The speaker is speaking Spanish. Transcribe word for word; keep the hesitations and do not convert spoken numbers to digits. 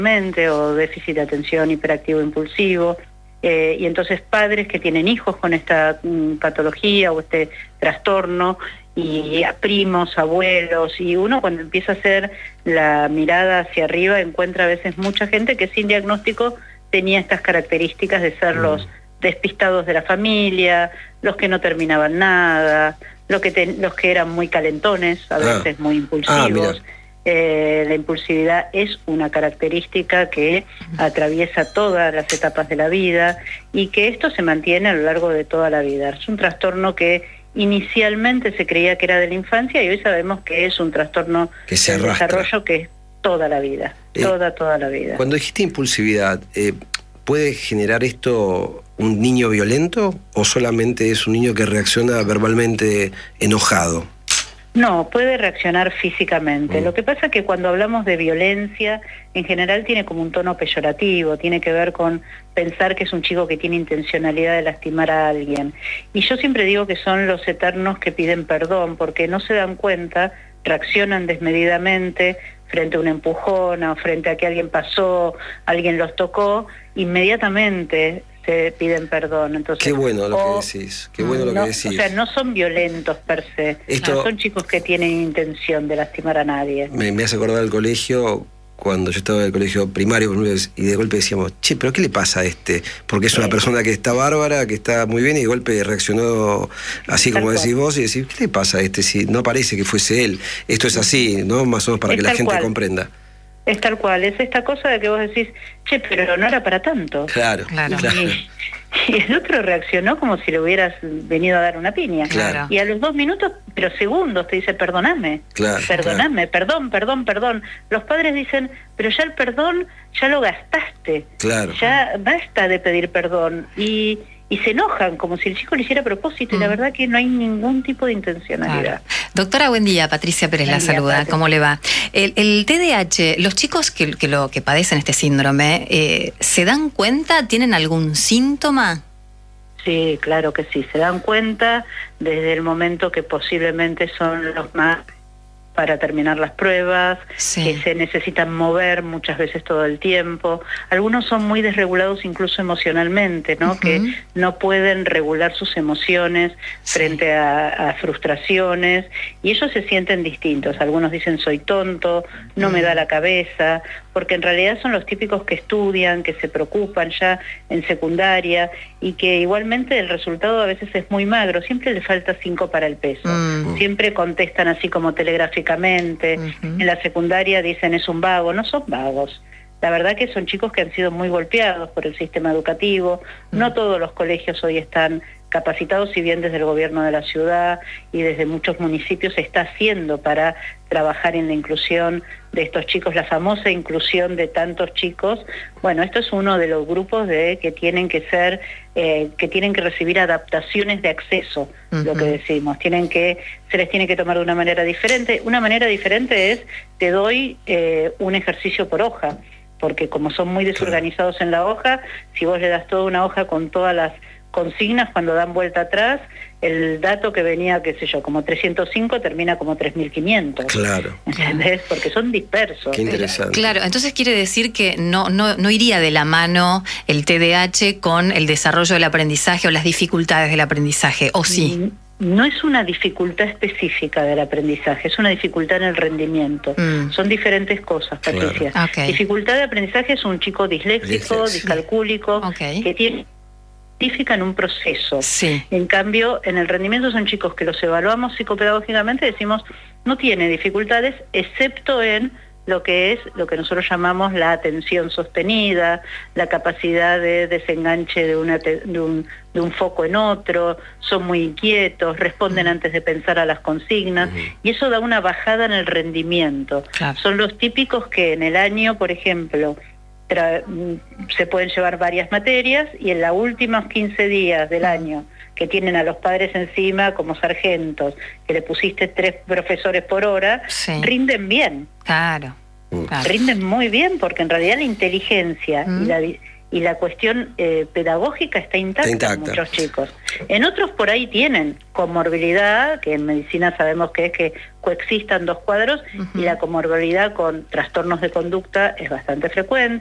o déficit de atención hiperactivo impulsivo, eh, y entonces padres que tienen hijos con esta mm, patología o este trastorno, y a primos, abuelos, y uno cuando empieza a hacer la mirada hacia arriba encuentra a veces mucha gente que sin diagnóstico tenía estas características de ser mm. los despistados de la familia, los que no terminaban nada, los que, te, los que eran muy calentones, a veces ah. muy impulsivos. Ah, Eh, la impulsividad es una característica que atraviesa todas las etapas de la vida y que esto se mantiene a lo largo de toda la vida. Es un trastorno que inicialmente se creía que era de la infancia y hoy sabemos que es un trastorno que se de desarrollo que es toda la vida, eh, toda, toda la vida. Cuando dijiste impulsividad, eh, ¿puede generar esto un niño violento o solamente es un niño que reacciona verbalmente enojado? No, puede reaccionar físicamente. Mm. Lo que pasa es que cuando hablamos de violencia, en general tiene como un tono peyorativo, tiene que ver con pensar que es un chico que tiene intencionalidad de lastimar a alguien. Y yo siempre digo que son los eternos que piden perdón, porque no se dan cuenta, reaccionan desmedidamente frente a un empujón o frente a que alguien pasó, alguien los tocó, inmediatamente se piden perdón. Entonces, qué bueno lo o, que decís, qué bueno lo no, que decís. O sea, no son violentos per se, Esto, no son chicos que tienen intención de lastimar a nadie. Me, me hace acordar del colegio, cuando yo estaba en el colegio primario, y de golpe decíamos, che, ¿pero qué le pasa a este? Porque es una sí. persona que está bárbara, que está muy bien, y de golpe reaccionó así como decís vos, y decís, ¿qué le pasa a este? Si no parece que fuese él. Esto es así, ¿no? Más o menos para es que la gente cual. comprenda. Es tal cual, es esta cosa de que vos decís, che, pero no era para tanto. Claro, claro. Y, y el otro reaccionó como si le hubieras venido a dar una piña. Claro. Y a los dos minutos, pero segundos, te dice, perdóname, claro, perdóname, claro. perdón, perdón, perdón. Los padres dicen, pero ya el perdón, ya lo gastaste. Claro. Ya basta de pedir perdón. Y... y se enojan como si el chico le hiciera a propósito, mm. y la verdad que no hay ningún tipo de intencionalidad. Claro. Doctora, buen día. Patricia Pérez buen la día, saluda. Patri. ¿Cómo le va? El, el T D A H, los chicos que, que, lo, que padecen este síndrome, eh, ¿se dan cuenta? ¿Tienen algún síntoma? Sí, claro que sí. Se dan cuenta desde el momento que posiblemente son los más para terminar las pruebas, sí. que se necesitan mover muchas veces todo el tiempo. Algunos son muy desregulados incluso emocionalmente, ¿no? Uh-huh. Que no pueden regular sus emociones sí. frente a, a frustraciones, y ellos se sienten distintos. Algunos dicen soy tonto, no uh-huh. me da la cabeza, porque en realidad son los típicos que estudian, que se preocupan ya en secundaria, y que igualmente el resultado a veces es muy magro, siempre le falta cinco para el peso. Uh-huh. Siempre contestan así como telegráficamente. Uh-huh. En la secundaria dicen es un vago, no son vagos. La verdad que son chicos que han sido muy golpeados por el sistema educativo. Uh-huh. No todos los colegios hoy están capacitados, si bien desde el gobierno de la ciudad y desde muchos municipios se está haciendo para trabajar en la inclusión de estos chicos, la famosa inclusión de tantos chicos. Bueno, esto es uno de los grupos de que tienen que ser, eh, que tienen que recibir adaptaciones de acceso, uh-huh. lo que decimos, tienen que, se les tiene que tomar de una manera diferente. Una manera diferente es, te doy eh, un ejercicio por hoja, porque como son muy desorganizados en la hoja, si vos le das toda una hoja con todas las consignas, cuando dan vuelta atrás, el dato que venía, qué sé yo, como trescientos cinco termina como tres mil quinientos. Claro. ¿Entendés? Porque son dispersos. Qué interesante. Claro, entonces quiere decir que no, no, no iría de la mano el T D A H con el desarrollo del aprendizaje o las dificultades del aprendizaje, ¿o sí? No es una dificultad específica del aprendizaje, es una dificultad en el rendimiento. Mm. Son diferentes cosas, Patricia. Claro. Okay. Dificultad de aprendizaje es un chico disléxico, discalcúlico, okay. que tiene en un proceso. Sí. En cambio, en el rendimiento son chicos que los evaluamos psicopedagógicamente, decimos, no tiene dificultades, excepto en lo que es lo que nosotros llamamos la atención sostenida, la capacidad de desenganche de, una te, de, un, de un foco en otro, son muy inquietos, responden uh-huh. antes de pensar a las consignas, uh-huh. y eso da una bajada en el rendimiento. Claro. Son los típicos que en el año, por ejemplo, se pueden llevar varias materias, y en los últimos quince días del año que tienen a los padres encima como sargentos, que le pusiste tres profesores por hora, sí. rinden bien. Claro. claro. Rinden muy bien, porque en realidad la inteligencia mm. y, la, y y la cuestión eh, pedagógica está intacta, está intacta en muchos chicos. En otros por ahí tienen comorbilidad, que en medicina sabemos que es que coexistan dos cuadros, uh-huh. y la comorbilidad con trastornos de conducta es bastante frecuente.